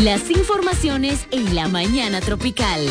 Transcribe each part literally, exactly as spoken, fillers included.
Las informaciones en la mañana tropical.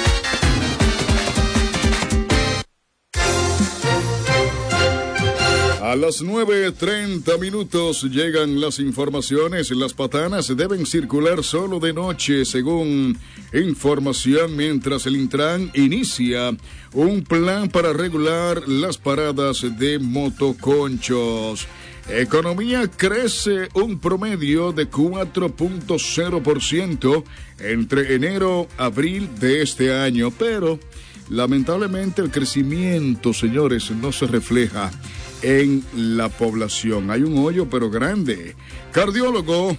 A las nueve treinta minutos llegan las informaciones. Las patanas deben circular solo de noche, según información, mientras el Intran inicia un plan para regular las paradas de motoconchos. Economía crece un promedio de cuatro punto cero por ciento entre enero y abril de este año, pero lamentablemente el crecimiento, señores, no se refleja en la población. Hay un hoyo pero grande. Cardiólogo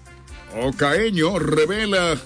ocaeño revela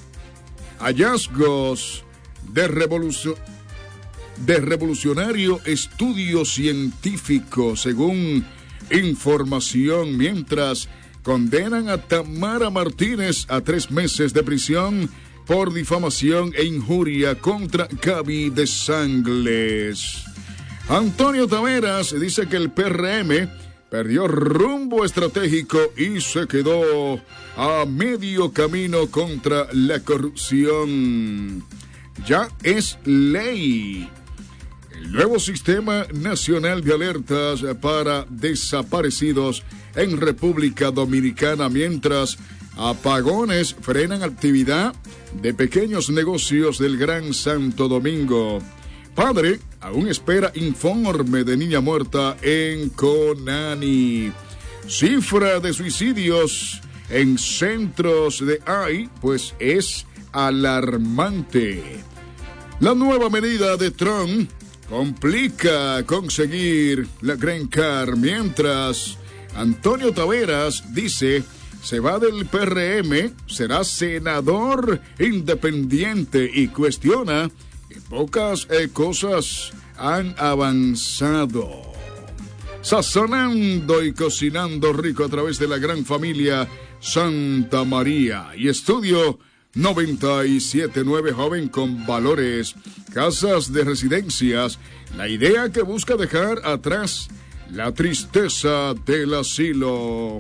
hallazgos de, revolución, de revolucionario estudio científico, según información, mientras condenan a Tamara Martínez a tres meses de prisión por difamación e injuria contra Gaby de Sangles. Antonio Taveras dice que el P R M perdió rumbo estratégico y se quedó a medio camino contra la corrupción. Ya es ley el nuevo Sistema Nacional de Alertas para Desaparecidos en República Dominicana, mientras apagones frenan actividad de pequeños negocios del Gran Santo Domingo. Padre aún espera informe de niña muerta en Conani. Cifra de suicidios en centros de A I, pues es alarmante. La nueva medida de Trump complica conseguir la Green Card, mientras Antonio Taveras dice se va del P R M, será senador independiente y cuestiona que pocas eh, cosas han avanzado. Sazonando y cocinando rico a través de la gran familia Santa María y Estudio noventa y siete punto nueve, joven con valores, casas de residencias, la idea que busca dejar atrás la tristeza del asilo.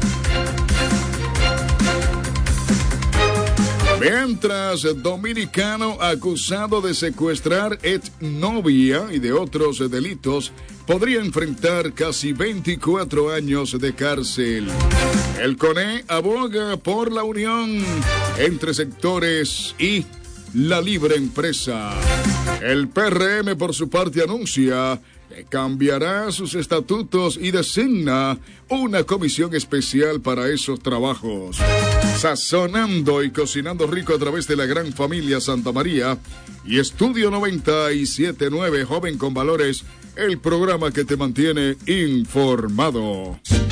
Mientras, dominicano acusado de secuestrar exnovia y de otros delitos podría enfrentar casi veinticuatro años de cárcel. El CONE aboga por la unión entre sectores y la libre empresa. El P R M, por su parte, anuncia que cambiará sus estatutos y designa una comisión especial para esos trabajos. Sazonando y cocinando rico a través de la gran familia Santa María y Estudio noventa y siete punto nueve, joven con valores, el programa que te mantiene informado.